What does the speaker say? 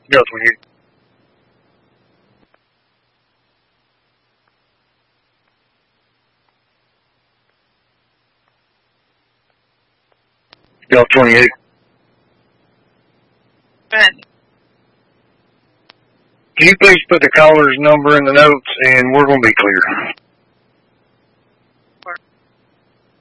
Delta 28. Delta 28. Go ahead. Can you please put the caller's number in the notes, and we're going to be clear.